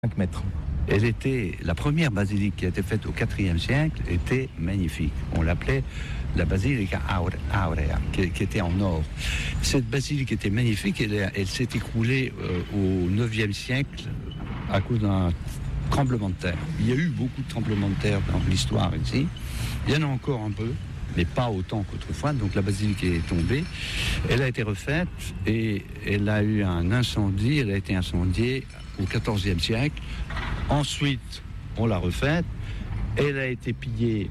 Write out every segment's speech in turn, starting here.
5 mètres. La première basilique qui a été faite au IVe siècle était magnifique. On l'appelait la basilique aurea, qui était en or. Cette basilique était magnifique, elle s'est écroulée au IXe siècle à cause d'un tremblement de terre. Il y a eu beaucoup de tremblements de terre dans l'histoire ici. Il y en a encore un peu, mais pas autant qu'autrefois. Donc la basilique est tombée. Elle a été refaite et elle a eu un incendie. Elle a été incendiée au XIVe siècle. Ensuite, on l'a refaite. Elle a été pillée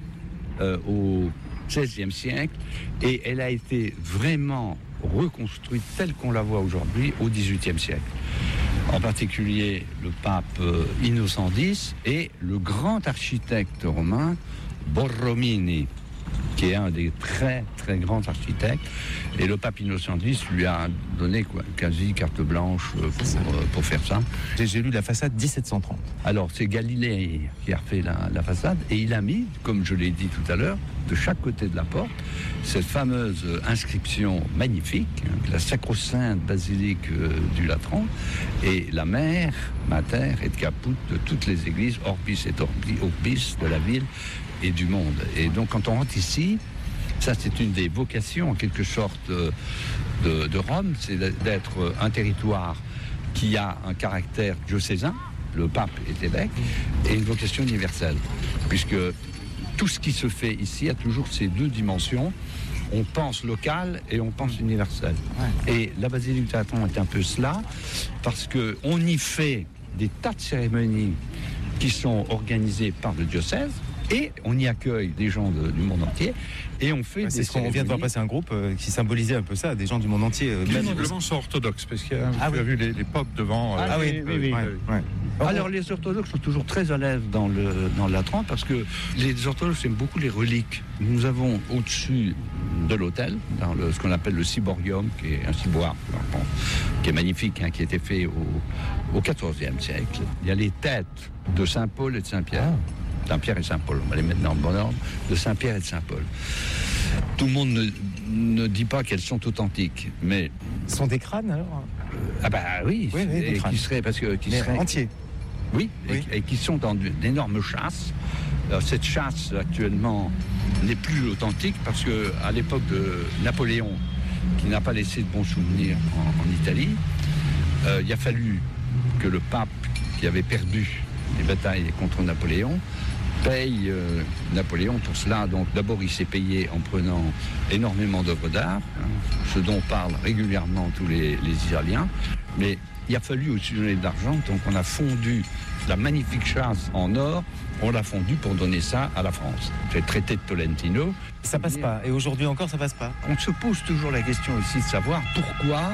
au XVIe siècle et elle a été vraiment reconstruite telle qu'on la voit aujourd'hui au XVIIIe siècle. En particulier le pape Innocent X et le grand architecte romain Borromini, qui est un des très très grands architectes, et le pape Innocent X lui a donné quasi carte blanche pour faire ça. J'ai lu la façade 1730. Alors c'est Galilée qui a refait la façade, et il a mis, comme je l'ai dit tout à l'heure, de chaque côté de la porte, cette fameuse inscription magnifique, la sacro-sainte basilique du Latran, et la mère, mater et caput de toutes les églises, orbis et orbis de la ville et du monde. Et donc quand on rentre ici, ça c'est une des vocations en quelque sorte de Rome, c'est d'être un territoire qui a un caractère diocésain, le pape est évêque, et une vocation universelle, puisque tout ce qui se fait ici a toujours ces deux dimensions. On pense local et on pense universel. Ouais. Et la basilique du Latran est un peu cela, parce qu'on y fait des tas de cérémonies qui sont organisées par le diocèse, et on y accueille des gens du monde entier, et on fait des c'est ce qu'on vient de voir passer un groupe qui symbolisait un peu ça, des gens du monde entier. Les gens sont orthodoxes, parce qu'il y a vu les popes devant. Oui. Ouais. Alors les orthodoxes sont toujours très à l'aise dans le Latran, parce que les orthodoxes aiment beaucoup les reliques. Nous avons au-dessus de l'autel, dans ce qu'on appelle le ciborium, qui est un ciboire, qui est magnifique, qui a été fait au XIVe siècle. Il y a les têtes de Saint Paul et de Saint Pierre. Saint-Pierre et Saint-Paul, on va les mettre dans le bon ordre, de Saint-Pierre et de Saint-Paul. Tout le monde ne dit pas qu'elles sont authentiques, mais... Ce sont des crânes, alors oui, des crânes. Qui seraient entiers. Oui. Et qui sont dans d'énormes chasses. Alors, cette chasse, actuellement, n'est plus authentique, parce qu'à l'époque de Napoléon, qui n'a pas laissé de bons souvenirs en Italie, il a fallu que le pape, qui avait perdu les batailles contre Napoléon, paye Napoléon pour cela. Donc d'abord il s'est payé en prenant énormément d'œuvres d'art, ce dont parlent régulièrement tous les Italiens, mais il a fallu aussi donner de l'argent, donc on a fondu la magnifique chasse en or, on l'a fondu pour donner ça à la France. C'est le traité de Tolentino. Ça passe pas, et aujourd'hui encore ça passe pas. On se pose toujours la question ici de savoir pourquoi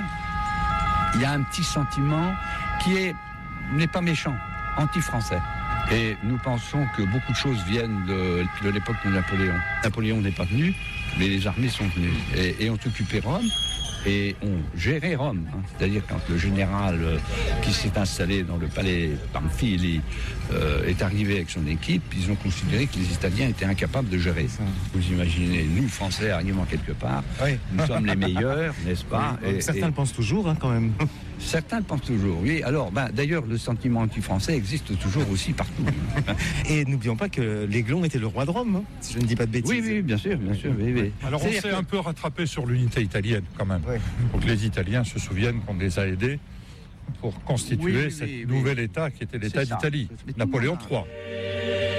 il y a un petit sentiment qui n'est pas méchant, anti-français. Et nous pensons que beaucoup de choses viennent de l'époque de Napoléon. Napoléon n'est pas venu, mais les armées sont venues et ont occupé Rome et ont géré Rome. C'est-à-dire quand le général qui s'est installé dans le palais Pamphili est arrivé avec son équipe, ils ont considéré que les Italiens étaient incapables de gérer ça. Vous imaginez, nous Français arrivant quelque part, nous sommes les meilleurs, n'est-ce pas? Et certains le pensent toujours, quand même. Certains le pensent toujours, oui. Alors, d'ailleurs, le sentiment anti-français existe toujours aussi partout. Et n'oublions pas que l'Aiglon était le roi de Rome, si je ne dis pas de bêtises. Oui, bien sûr. Oui. Alors, on s'est un peu rattrapé sur l'unité italienne, quand même. Oui. Pour que les Italiens se souviennent qu'on les a aidés pour constituer ce nouvel État qui était l'État d'Italie, Napoléon III.